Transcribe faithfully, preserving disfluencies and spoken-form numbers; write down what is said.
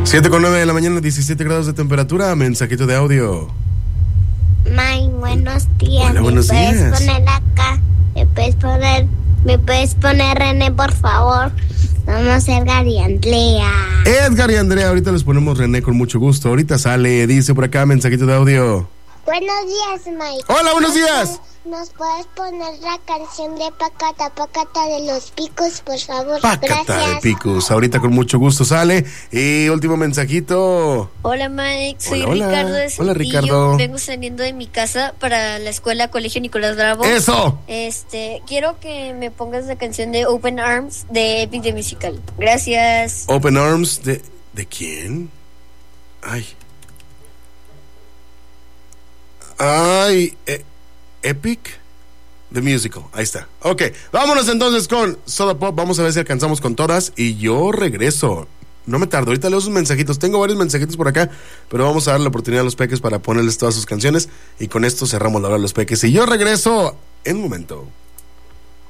siete con nueve de la mañana, diecisiete grados de temperatura. Mensajito de audio. May, buenos días. Hola, buenos ¿Me días. puedes poner acá? ¿Me puedes poner, me puedes poner René, por favor? Vamos a Edgar y Andrea. Edgar y Andrea, ahorita les ponemos René con mucho gusto. Ahorita sale, dice por acá, mensajito de audio. Buenos días, Mike. Hola, buenos días. ¿Nos puedes poner la canción de Pacata, Pacata de los Picos, por favor? Pacata Gracias. de Picos, ahorita con mucho gusto sale. Y último mensajito. Hola Mike, soy Hola, hola. Ricardo de Hola, Saltillo. Ricardo. Vengo saliendo de mi casa para la escuela Colegio Nicolás Bravo. ¡Eso! Este, quiero que me pongas la canción de Open Arms de Epic the Musical. Gracias. Open Arms de... ¿De quién? Ay. Ay, eh, Epic The Musical, ahí está. Ok, vámonos entonces con Soda Pop. Vamos a ver si alcanzamos con todas. Y yo regreso. No me tardo, ahorita leo sus mensajitos. Tengo varios mensajitos por acá, pero vamos a darle la oportunidad a los peques para ponerles todas sus canciones. Y con esto cerramos la hora de los peques. Y yo regreso en un momento.